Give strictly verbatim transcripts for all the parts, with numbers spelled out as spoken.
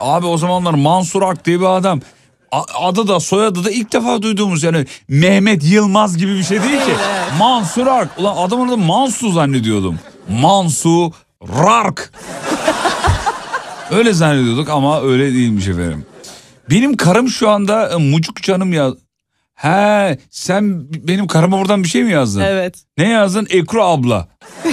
Abi o zamanlar Mansur Ark diye bir adam. Adı da soyadı da ilk defa duyduğumuz, yani Mehmet Yılmaz gibi bir şey değil ki. Evet. Mansur Ark. Ulan adamın adı Mansu zannediyordum. Mansu Ark. Öyle zannediyorduk ama öyle değilmiş efendim. Benim karım şu anda mucuk canım ya. He, sen benim karıma buradan bir şey mi yazdın? Evet. Ne yazdın? Ekru abla.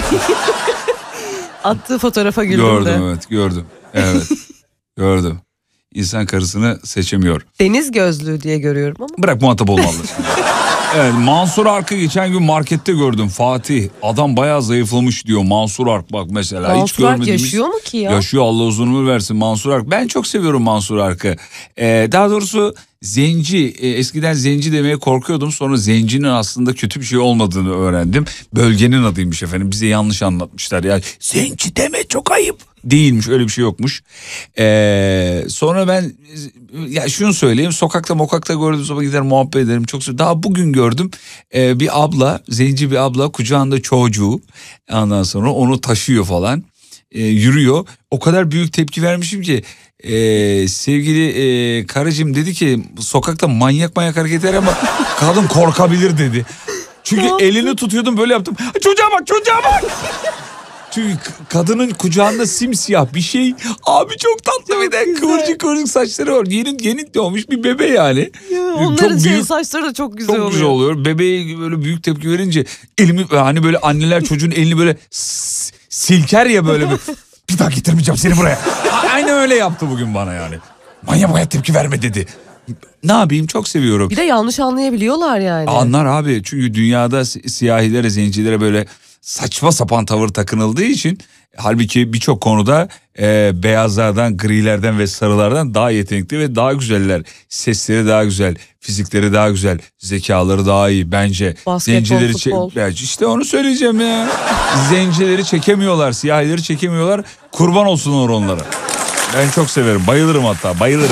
Attığı fotoğrafa güldüm Gördüm de. evet gördüm. Evet gördüm. İnsan karısını seçemiyor. Deniz gözlüğü diye görüyorum ama. Bırak muhatap olma Allah aşkına. Evet, Mansur Ark'ı geçen gün markette gördüm Fatih. Adam bayağı zayıflamış diyor Mansur Ark, bak mesela. Mansur hiç görmediğimiz... Ark yaşıyor mu ki ya? Yaşıyor, Allah uzun ömür versin Mansur Ark. Ben çok seviyorum Mansur Ark'ı. Ee, daha doğrusu zenci, e, eskiden zenci demeye korkuyordum. Sonra zencinin aslında kötü bir şey olmadığını öğrendim. Bölgenin adıymış efendim, bize yanlış anlatmışlar. Yani zenci deme, çok ayıp. Değilmiş, öyle bir şey yokmuş. Ee, sonra ben ya şunu söyleyeyim, sokakta mokakta gördüğüm zaman gider muhabbet ederim. Çok sev- daha bugün gördüm ee, bir abla, zenci bir abla, kucağında çocuğu, ondan sonra onu taşıyor falan, ee, yürüyor. O kadar büyük tepki vermişim ki ee, sevgili ee, karıcığım dedi ki sokakta manyak manyak hareketler ama kadın korkabilir dedi. Çünkü elini tutuyordum, böyle yaptım. Çocuğa bak, çocuğa bak. Çünkü kadının kucağında simsiyah bir şey. Abi çok tatlı, çok bir de kıvırcık kıvırcık saçları var. Yeni yeni doğmuş bir bebe yani. Ya, onların çok şey büyük, saçları da çok güzel çok oluyor. güzel oluyor. Bebeğe böyle büyük tepki verince elimi, hani böyle anneler çocuğun elini böyle s- silker ya böyle bir. Bir daha getirmeyeceğim seni buraya. Aynı öyle yaptı bugün bana yani. Manyak manyak tepki verme dedi. Ne yapayım, çok seviyorum. Bir de yanlış anlayabiliyorlar yani. Anlar abi, çünkü dünyada si- siyahilere, zencilere böyle saçma sapan tavır takınıldığı için, halbuki birçok konuda e, beyazlardan, grilerden ve sarılardan daha yetenekli ve daha güzeller. Sesleri daha güzel, fizikleri daha güzel, zekaları daha iyi bence. Basketbol, Zencileri futbol. çek- işte onu söyleyeceğim ya. Zencileri çekemiyorlar, siyahileri çekemiyorlar. Kurban olsunlar onlara. Ben çok severim, bayılırım hatta, bayılırım.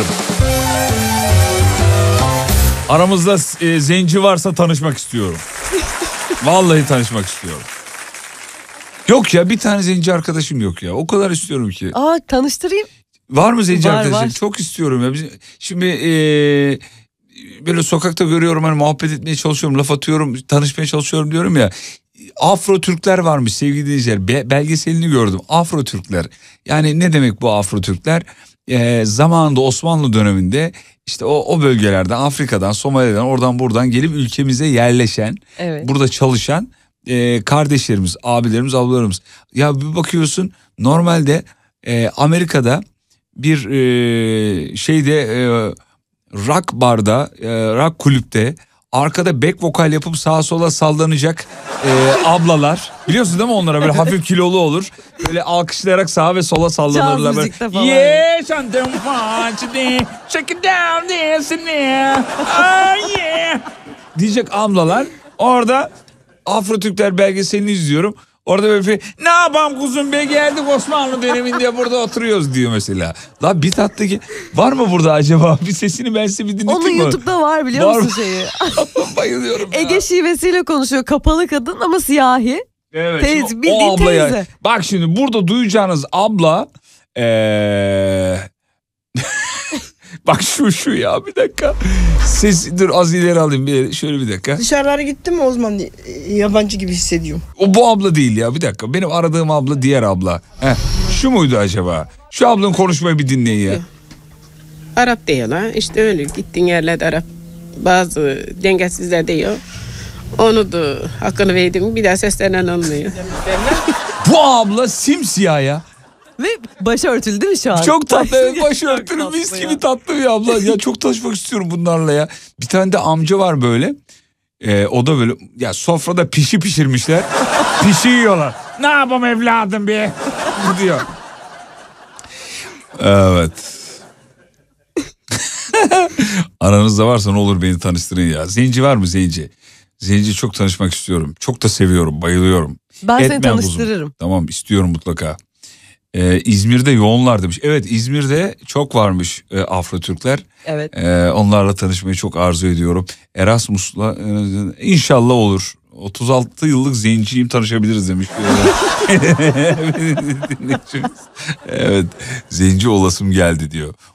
Aramızda e, zenci varsa tanışmak istiyorum. Vallahi tanışmak istiyorum. Yok ya, bir tane zenci arkadaşım yok ya. O kadar istiyorum ki. Aa, tanıştırayım. Var mı zenci Var, arkadaşım? var. Çok istiyorum ya. Bizim, şimdi e, böyle sokakta görüyorum, hani muhabbet etmeye çalışıyorum, laf atıyorum, tanışmaya çalışıyorum diyorum ya. Afro Türkler varmış sevgili dinleyiciler. Be- belgeselini gördüm. Afro Türkler. Yani ne demek bu Afro Türkler? E, zamanında Osmanlı döneminde işte o, o bölgelerden, Afrika'dan, Somali'den, oradan buradan gelip ülkemize yerleşen, Evet. burada çalışan e, kardeşlerimiz, abilerimiz, ablalarımız. Ya bir bakıyorsun, normalde e, Amerika'da bir e, şeyde e, rock barda, e, rock kulüpte arkada back vokal yapıp sağa sola sallanacak e, ablalar. Biliyorsun değil mi onlara? Böyle hafif kilolu olur. Böyle alkışlayarak sağa ve sola sallanırlar. Caz Böyle, müzikte falan. yes, I'm down fun today. Check it down this and there. Oh yeah. Diyecek ablalar. Orada Afro Türkler belgeselini izliyorum. Orada böyle bir, ne yapalım kuzum be, geldik Osmanlı döneminde burada oturuyoruz diyor mesela. La bir tatlı ki, var mı burada acaba? Bir sesini ben size bir dinleteyim Onun mi? YouTube'da var, biliyor Var musun mı? şeyi? Bayılıyorum ya. Ege şivesiyle konuşuyor. Kapalı kadın ama siyahi. Evet, Teyze, şimdi bildiğin o abla ya. teyze. Bak şimdi burada duyacağınız abla ee... bak şu şu ya, bir dakika. Ses, dur az ileri alayım, bir şöyle bir dakika. Dışarılara gittim mi o zaman yabancı gibi hissediyorum. O bu abla değil ya, bir dakika. Benim aradığım abla diğer abla. Heh, şu muydu acaba? Şu ablanın konuşmayı bir dinleyin ya. Arap diyorlar. İşte öyle gittiğin yerlerde Arap. Bazı dengesizler diyor. Onu da hakkını verdim. Bir daha seslenen olmuyor. Bu abla simsiyah ya. Ve başörtülü değil mi şu an? Çok tatlı, evet, Çok başörtülü tatlı mis ya. gibi tatlı bir abla. Ya çok tanışmak istiyorum bunlarla ya. Bir tane de amca var böyle. Ee, o da böyle ya, sofrada pişi pişirmişler. Pişi yiyorlar. Ne yapayım evladım be? Diyor. Evet. Aranızda varsa ne olur beni tanıştırın ya. Zenci var mı zenci? Zenci çok tanışmak istiyorum. Çok da seviyorum, bayılıyorum. Ben seni Etmeyen buzum. tanıştırırım. Tamam, istiyorum mutlaka. Ee, İzmir'de yoğunlar demiş. Evet, İzmir'de çok varmış e, Afro Türkler. Evet. Ee, onlarla tanışmayı çok arzu ediyorum. Erasmus'la e, inşallah olur. otuz altı yıllık zenciyim, tanışabiliriz demiş. Evet, zenci olasım geldi diyor.